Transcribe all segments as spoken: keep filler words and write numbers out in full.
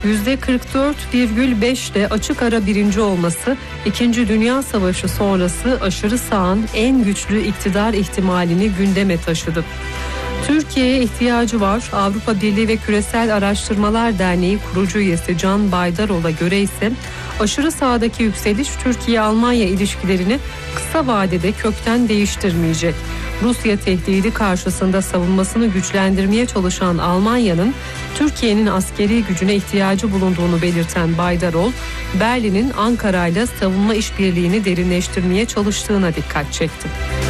yüzde kırk dört virgül beş ile açık ara birinci olması, İkinci Dünya Savaşı sonrası aşırı sağın en güçlü iktidar ihtimalini gündeme taşıdı. Türkiye'ye ihtiyacı var. Avrupa Birliği ve Küresel Araştırmalar Derneği kurucu üyesi Can Baydarol'a göre ise aşırı sağdaki yükseliş Türkiye-Almanya ilişkilerini kısa vadede kökten değiştirmeyecek. Rusya tehdidi karşısında savunmasını güçlendirmeye çalışan Almanya'nın Türkiye'nin askeri gücüne ihtiyacı bulunduğunu belirten Baydarol, Berlin'in Ankara'yla savunma işbirliğini derinleştirmeye çalıştığına dikkat çekti.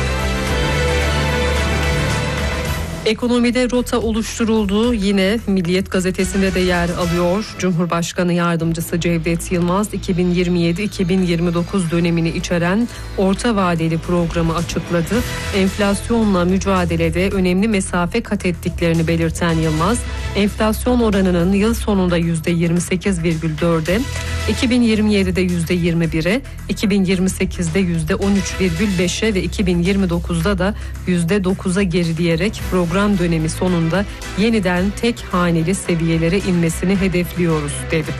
Ekonomide rota oluşturulduğu yine Milliyet gazetesinde de yer alıyor. Cumhurbaşkanı Yardımcısı Cevdet Yılmaz iki bin yirmi yedi iki bin yirmi dokuz dönemini içeren orta vadeli programı açıkladı. Enflasyonla mücadelede önemli mesafe kat ettiklerini belirten Yılmaz, enflasyon oranının yıl sonunda yüzde yirmi sekiz virgül dörde, iki bin yirmi yedide yüzde yirmi bire, iki bin yirmi sekizde yüzde on üç virgül beşe ve iki bin yirmi dokuzda da yüzde dokuza gerileyerek program dönemi sonunda yeniden tek haneli seviyelere inmesini hedefliyoruz dedi.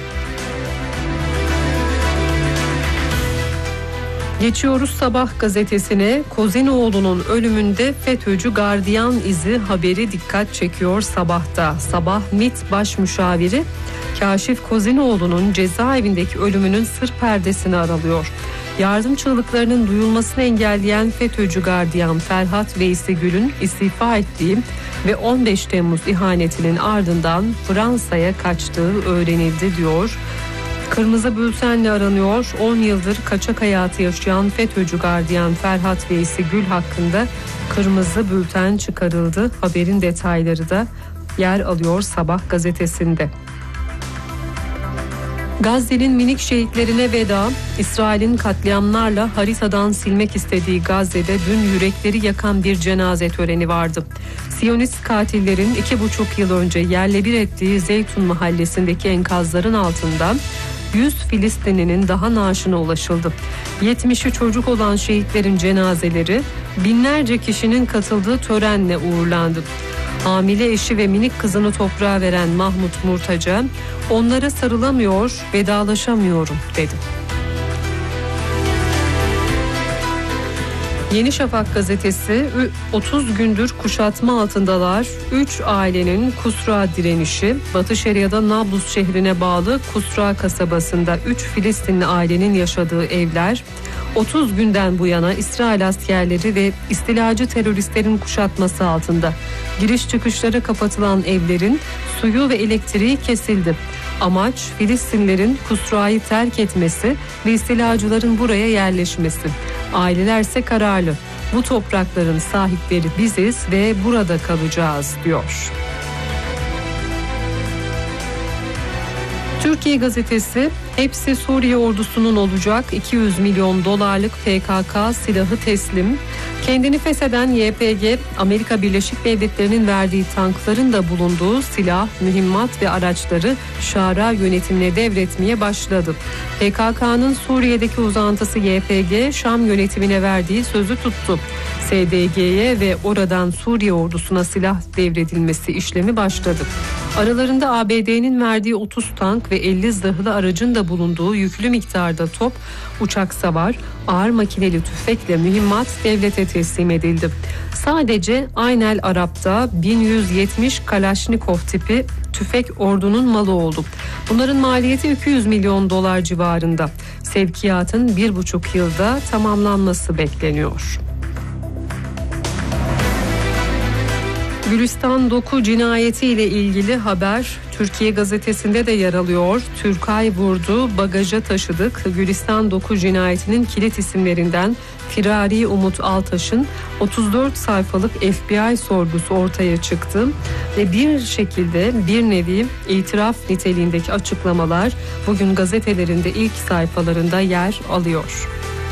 Geçiyoruz Sabah gazetesine. Kozinoğlu'nun ölümünde FETÖ'cü gardiyan izi haberi dikkat çekiyor Sabah'ta. Sabah MİT Baş Müşaviri Kaşif Kozinoğlu'nun cezaevindeki ölümünün sır perdesini aralıyor. Yardım çığlıklarının duyulmasını engelleyen FETÖ'cü gardiyan Ferhat Veysi Gül'ün istifa ettiği ve on beş Temmuz ihanetinin ardından Fransa'ya kaçtığı öğrenildi diyor. Kırmızı bültenle aranıyor. on yıldır kaçak hayatı yaşayan FETÖ'cü gardiyan Ferhat Veysi Gül hakkında kırmızı bülten çıkarıldı. Haberin detayları da yer alıyor Sabah gazetesinde. Gazze'nin minik şehitlerine veda, İsrail'in katliamlarla haritadan silmek istediği Gazze'de dün yürekleri yakan bir cenaze töreni vardı. Siyonist katillerin iki buçuk yıl önce yerle bir ettiği Zeytun mahallesindeki enkazların altından yüz Filistinlinin daha naaşına ulaşıldı. yetmişi çocuk olan şehitlerin cenazeleri binlerce kişinin katıldığı törenle uğurlandı. Hamile eşi ve minik kızını toprağa veren Mahmut Murtaca, onlara sarılamıyor, vedalaşamıyorum dedi. Yeni Şafak gazetesi otuz gündür kuşatma altındalar. üç ailenin Kusra direnişi. Batı Şeria'da Nablus şehrine bağlı Kusra kasabasında üç Filistinli ailenin yaşadığı evler otuz günden bu yana İsrail askerleri ve istilacı teröristlerin kuşatması altında. Giriş çıkışlara kapatılan evlerin suyu ve elektriği kesildi. Amaç Filistinlilerin Kusra'yı terk etmesi ve istilacıların buraya yerleşmesi. Ailelerse kararlı. Bu toprakların sahipleri biziz ve burada kalacağız diyor. Türkiye gazetesi hepsi Suriye ordusunun olacak, iki yüz milyon dolarlık P K K silahı teslim. Kendini fesheden Y P G, Amerika Birleşik Devletleri'nin verdiği tankların da bulunduğu silah, mühimmat ve araçları Şara yönetimine devretmeye başladı. P K K'nın Suriye'deki uzantısı Y P G, Şam yönetimine verdiği sözü tuttu. S D G'ye ve oradan Suriye ordusuna silah devredilmesi işlemi başladı. Aralarında A B D'nin verdiği otuz tank ve elli zırhlı aracın da bulunduğu yüklü miktarda top, uçak savar, ağır makineli tüfekle mühimmat devlete teslim edildi. Sadece Aynel Arap'ta bin yüz yetmiş Kalaşnikov tipi tüfek ordunun malı oldu. Bunların maliyeti iki yüz milyon dolar civarında. Sevkiyatın bir buçuk yılda tamamlanması bekleniyor. Gülistan Doku cinayetiyle ilgili haber Türkiye gazetesinde de yer alıyor. Türkay vurdu, bagaja taşıdık. Gülistan Doku cinayetinin kilit isimlerinden Firari Umut Altaş'ın otuz dört sayfalık F B I sorgusu ortaya çıktı ve bir şekilde bir nevi itiraf niteliğindeki açıklamalar bugün gazetelerinde ilk sayfalarında yer alıyor.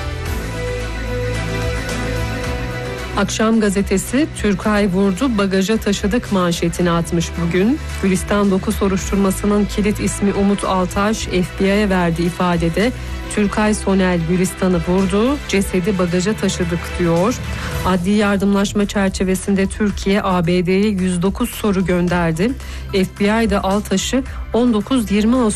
Akşam gazetesi Türkay vurdu, bagaja taşıdık manşetini atmış bugün. Gülistan Doku soruşturmasının kilit ismi Umut Altaş F B I'ye verdiği ifadede Türkay Sonel Gülistan'ı vurdu, cesedi bagaja taşıdık diyor. Adli yardımlaşma çerçevesinde Türkiye A B D'ye yüz dokuz soru gönderdi. F B I de Altaş'ı on dokuz yirmi Ağustos